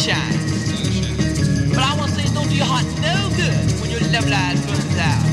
shine. But I want to say, don't do your heart no good when your love light burns out.